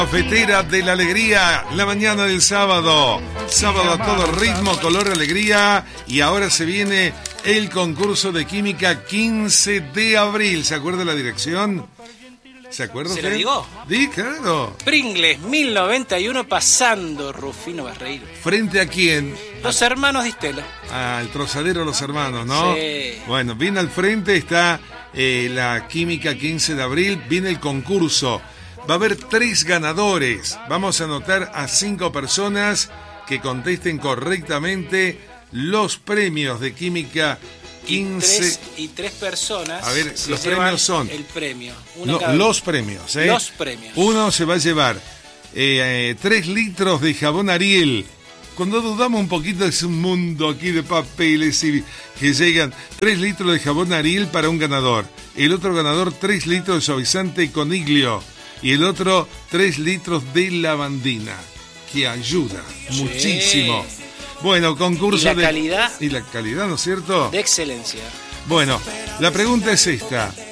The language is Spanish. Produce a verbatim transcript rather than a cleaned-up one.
Cafetera de la alegría, la mañana del sábado. Sábado a todo ritmo, color, alegría. Y ahora se viene el concurso de química quince de abril. ¿Se acuerda la dirección? ¿Se acuerda ¿Se usted? lo digo? Sí, claro. Pringles, mil noventa y uno, pasando Rufino Barreiro. ¿Frente a quién? Los hermanos Distela. Ah, el trozadero Los Hermanos, ¿no? Sí. Bueno, bien al frente está eh, la química quince de abril. Viene el concurso. Va a haber tres ganadores. Vamos a anotar a cinco personas que contesten correctamente los premios de química quince. Y tres, y tres personas. A ver, se los llevan premios son. el premio. Uno No, cada los uno. premios, ¿eh? Los premios. Uno se va a llevar eh, eh, tres litros de jabón Ariel. Cuando dudamos un poquito es un mundo aquí de papeles y que llegan tres litros de jabón Ariel para un ganador. El otro ganador tres litros de suavizante Coniglio. Y el otro tres litros de lavandina, que ayuda Sí. muchísimo. Bueno, concurso Y la de... calidad. Y la calidad, ¿no es cierto? De excelencia. Bueno, la pregunta es esta.